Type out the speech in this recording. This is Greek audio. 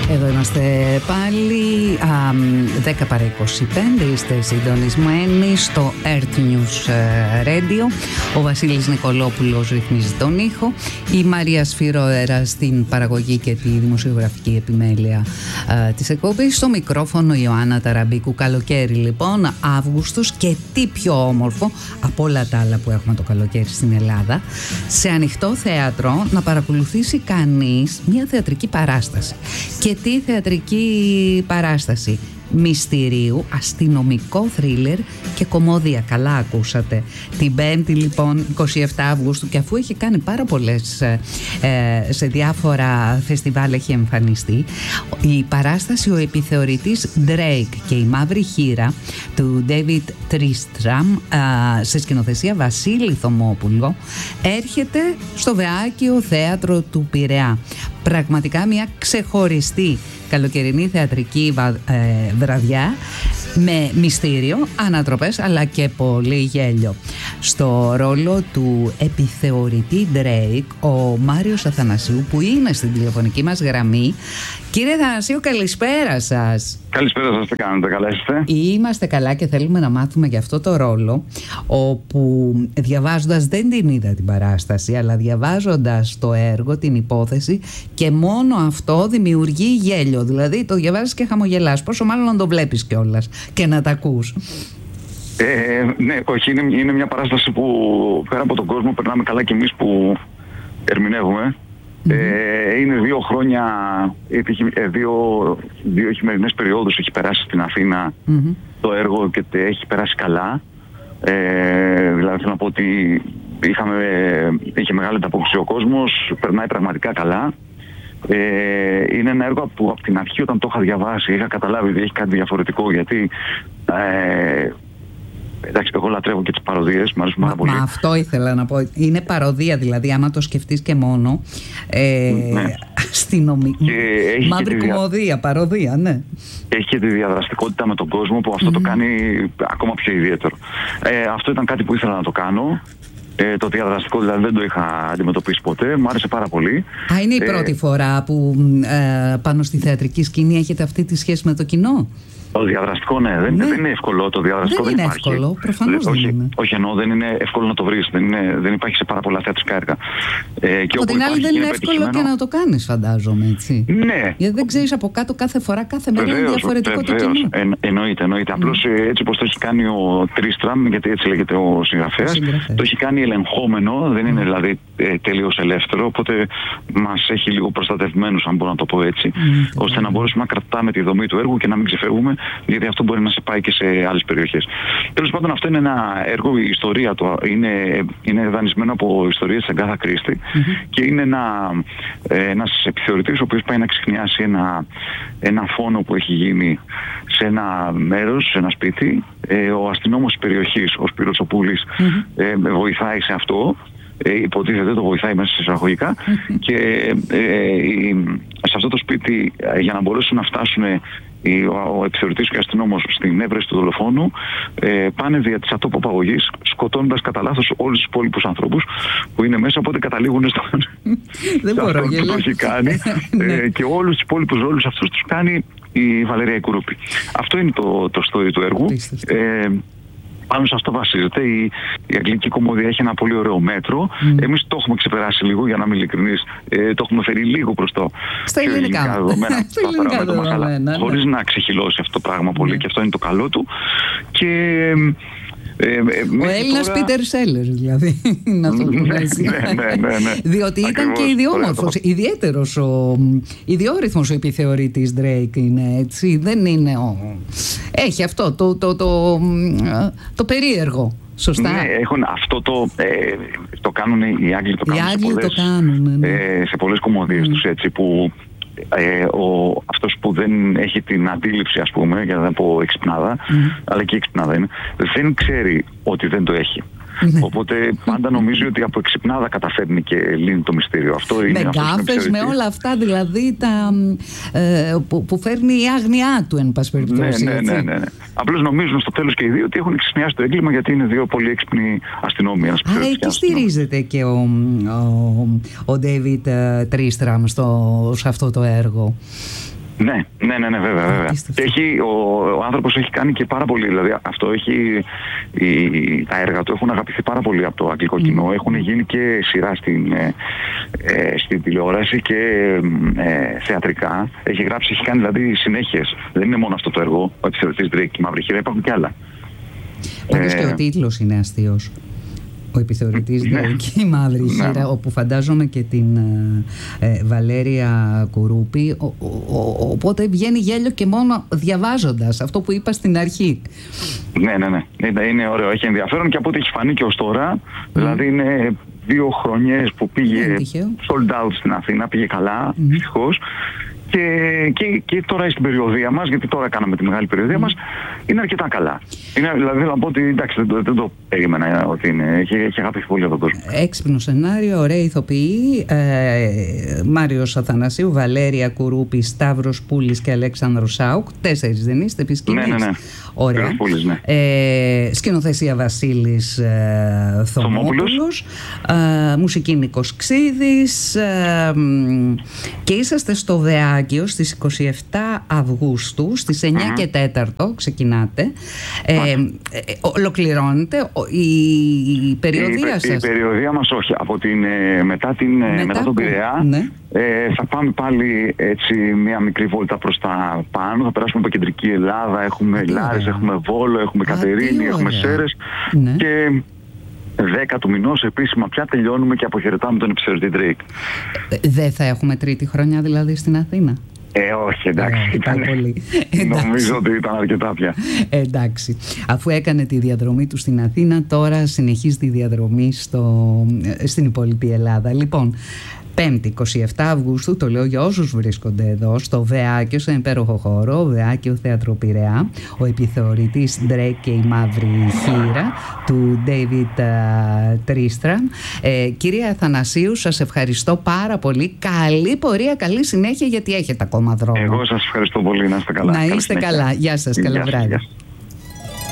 Εδώ είμαστε πάλι 10 παρά 25. Είστε συντονισμένοι στο Earth News Radio. Ο Βασίλης Νικολόπουλος ρυθμίζει τον ήχο, η Μαρία Σφυρόερα στην παραγωγή και τη δημοσιογραφική επιμέλεια της εκπομπής. Στο μικρόφωνο η Ιωάννα Ταραμπίκου. Καλοκαίρι λοιπόν, Αύγουστος, και τι πιο όμορφο από όλα τα άλλα που έχουμε το καλοκαίρι στην Ελλάδα, σε ανοιχτό θέατρο να παρακολουθήσει κανείς μια θεατρική παράσταση. Και τι θεατρική παράσταση? Μυστηρίου, αστυνομικό θρίλερ και κομμώδια. Καλά ακούσατε. Την 5η λοιπόν 27 Αυγούστου, και αφού έχει κάνει πάρα πολλές σε διάφορα φεστιβάλ έχει εμφανιστεί, η παράσταση «Ο επιθεωρητής Drake και η μαύρη χήρα» του David Tristram, σε σκηνοθεσία Βασίλη Θωμόπουλο, έρχεται στο Βεάκιο Θέατρο του Πειραιά. Πραγματικά μια ξεχωριστή καλοκαιρινή θεατρική βραδιά με μυστήριο, ανατροπές αλλά και πολύ γέλιο. Στο ρόλο του επιθεωρητή Drake ο Μάριος Αθανασίου, που είναι στην τηλεφωνική μας γραμμή. Κύριε Αθανασίου, καλησπέρα σας. Καλησπέρα σας, τι κάνετε, καλά είστε? Είμαστε καλά και θέλουμε να μάθουμε για αυτό το ρόλο, όπου διαβάζοντας, δεν την είδα την παράσταση, αλλά διαβάζοντας το έργο, την υπόθεση, και μόνο αυτό δημιουργεί γέλιο. Δηλαδή το διαβάζεις και χαμογελάς, πόσο μάλλον να το βλέπεις κιόλας και να τα ακούς. Ναι, όχι, είναι μια παράσταση που πέρα από τον κόσμο περνάμε καλά κι εμείς που ερμηνεύουμε. Είναι 2 χρόνια, δύο χειμερινές περιόδους έχει περάσει στην Αθήνα το έργο και έχει περάσει καλά. Δηλαδή θέλω να πω ότι είχε μεγάλη ανταπόκριση ο κόσμος, περνάει πραγματικά καλά. Είναι ένα έργο που από την αρχή, όταν το είχα διαβάσει, είχα καταλάβει ότι έχει κάτι διαφορετικό, γιατί εντάξει, εγώ λατρεύω και τις παροδίες, μου αρέσουν πάρα πολύ. Μα αυτό ήθελα να πω. Είναι παροδία, δηλαδή, άμα το σκεφτείς και μόνο. Ναι. Αστυνομική. Μαύρη κομμωδία, παροδία, ναι. Έχει και τη διαδραστικότητα με τον κόσμο που αυτό το κάνει ακόμα πιο ιδιαίτερο. Αυτό ήταν κάτι που ήθελα να το κάνω. Το διαδραστικό δηλαδή δεν το είχα αντιμετωπίσει ποτέ. Μου άρεσε πάρα πολύ. Είναι η πρώτη φορά που πάνω στη θεατρική σκηνή έχετε αυτή τη σχέση με το κοινό? Το διαδραστικό, ναι, δεν είναι εύκολο. Το διαδραστικό δεν είναι υπάρχει. εύκολο, προφανώς δεν είναι. Όχι, εννοώ, δεν είναι εύκολο να το βρεις. Δεν υπάρχει σε πάρα πολλά θεατρικά έργα. Από την άλλη, δεν είναι εύκολο και να το κάνεις, φαντάζομαι, έτσι. Ναι. Γιατί δεν ξέρεις από κάτω κάθε φορά, κάθε μέρα είναι διαφορετικό το κοινό. Εννοείται. Απλώς έτσι όπως το έχει κάνει ο Τρίστραμ, γιατί έτσι λέγεται ο συγγραφέας, το έχει κάνει ελεγχόμενο, δεν είναι δηλαδή τελείως ελεύθερο. Οπότε μας έχει λίγο προστατευμένους, αν μπορώ να το πω έτσι, ώστε να μπορέσουμε να κρατάμε τη δομή του έργου και να μην ξεφεύγουμε, γιατί αυτό μπορεί να σε πάει και σε άλλες περιοχές. Τέλος πάντων, αυτό είναι ένα έργο, η ιστορία του είναι δανεισμένο από ιστορίες της Αγκάθα Κρίστη και είναι ένας επιθεωρητής ο οποίος πάει να ξεχνιάσει ένα φόνο που έχει γίνει σε ένα μέρος, σε ένα σπίτι. Ο αστυνόμος της περιοχής, ο Σπύρος ο Πούλης, βοηθάει σε αυτό. Υποτίθεται το βοηθάει μέσα σε εισαγωγικά και σε αυτό το σπίτι, για να μπορέσουν να φτάσουν ο επιθεωρητής και ο αστυνόμος στην έβρεση του δολοφόνου, πάνε δια της ατόπου απαγωγής, σκοτώνοντας κατά λάθος όλους τους υπόλοιπους ανθρώπους που είναι μέσα, οπότε καταλήγουν στον αυτό που το έχει κάνει και όλους τους υπόλοιπους ρόλους αυτούς τους κάνει η Βαλερία Ικουρούπη. Αυτό είναι το story του έργου. Πάνω σε αυτό βασίζεται. Η αγγλική κομμωδία έχει ένα πολύ ωραίο μέτρο. Εμείς το έχουμε ξεπεράσει λίγο, για να είμαι ειλικρινής. Το έχουμε φέρει λίγο προς το στα ελληνικά δεδομένα. Αλλά χωρίς να ξεχυλώσει αυτό το πράγμα πολύ, και αυτό είναι το καλό του. Και ο Έλληνας Πίτερ Σέλερ, δηλαδή, να το πούμε έτσι. Ναι. Διότι ήταν και ιδιόμορφος, ιδιαίτερος, ιδιόρυθμος ο επιθεωρητής Drake είναι, έτσι. Δεν είναι έχει αυτό το περίεργο. Σωστά. Ναι, έχουν αυτό το κάνουν οι Άγγλοι, σε πολλές κομμωδίες τους, έτσι, που αυτός που δεν έχει την αντίληψη, ας πούμε, για να δεν πω εξυπνάδα, αλλά και εξυπνάδα είναι, δεν ξέρει ότι δεν το έχει. Οπότε πάντα νομίζει ότι από εξυπνάδα καταφέρνει και λύνει το μυστήριο. Αυτό είναι. Με γκάφες, με όλα αυτά δηλαδή που φέρνει η άγνοιά του, εν πάση περιπτώσει. Ναι. Απλώς νομίζουν στο τέλος και οι δύο ότι έχουν ξυπνιάσει το έγκλημα, γιατί είναι δύο πολύ έξυπνοι αστυνόμοι. Άρα εκεί στηρίζεται και ο David Tristram σε αυτό το έργο. Ναι, βέβαια. Και ο άνθρωπος έχει κάνει και πάρα πολύ, δηλαδή αυτό τα έργα του έχουν αγαπηθεί πάρα πολύ από το αγγλικό κοινό, έχουν γίνει και σειρά στην τηλεόραση και θεατρικά, έχει κάνει δηλαδή συνέχειες, δεν είναι μόνο αυτό το έργο, ο επιθεωρητής Drake και η Μαύρη Χήρα, υπάρχουν και άλλα. Πάντως και ο τίτλος είναι αστείος. Ο επιθεωρητής Drake και η Μαύρη Χήρα, όπου φαντάζομαι και την Βαλέρια Κουρούπη, οπότε βγαίνει γέλιο και μόνο διαβάζοντας αυτό που είπα στην αρχή. Ναι, είναι ωραίο, έχει ενδιαφέρον και από ό,τι έχει φανεί και ως τώρα, δηλαδή είναι 2 χρονιές που πήγε sold out στην Αθήνα, πήγε καλά, ευτυχώς. Και τώρα στην περιοδία μας, γιατί τώρα κάναμε τη μεγάλη περιοδία μας, είναι αρκετά καλά. Δηλαδή θέλω να πω ότι εντάξει, δεν το περίμενα ότι έχει αγαπηθεί πολύ από τον κόσμο. Έξυπνο σενάριο, ωραία ηθοποιοί, Μάριος Αθανασίου, Βαλέρια Κουρούπη, Σταύρος Πούλης και Αλέξανδρος Σάουκ. 4 δεν είστε επί σκηνής? Ναι. Ωραία. Πούλης, ναι. Σκηνοθεσία Βασίλης Θωμόπουλος, μουσική Νίκος Ξίδης, και είσαστε στο Βεάκιο στις 27 Αυγούστου στις 9 και 4 ξεκινάτε. Ολοκληρώνεται η περιοδία σας? Η περιοδία μας όχι. Μετά τον Πειραιά θα πάμε πάλι έτσι μια μικρή βόλτα προς τα πάνω. Θα περάσουμε από κεντρική Ελλάδα. Έχουμε Λάρες, έχουμε Βόλο, έχουμε Κατερίνη, έχουμε Σέρες. Και 10 του μηνός επίσημα πια τελειώνουμε και αποχαιρετάμε τον επιθεωρητή Drake. Δεν θα έχουμε τρίτη χρονιά δηλαδή στην Αθήνα? Όχι, εντάξει. Νομίζω ότι ήταν αρκετά πια. Εντάξει. Αφού έκανε τη διαδρομή του στην Αθήνα, τώρα συνεχίζει τη διαδρομή στην υπόλοιπη Ελλάδα. Λοιπόν, 5η 27 Αυγούστου, το λέω για όσους βρίσκονται εδώ, στο Βεάκιο, σε υπέροχο χώρο, Βεάκιο Θέατρο Πειραιά, ο επιθεωρητής Drake και η Μαύρη Χήρα του David Tristram. Κυρία Αθανασίου, σας ευχαριστώ πάρα πολύ. Καλή πορεία, καλή συνέχεια, γιατί έχετε ακόμα δρόμο. Εγώ σας ευχαριστώ πολύ, να είστε καλά. Να είστε καλά. Γεια σας, καλό βράδυ.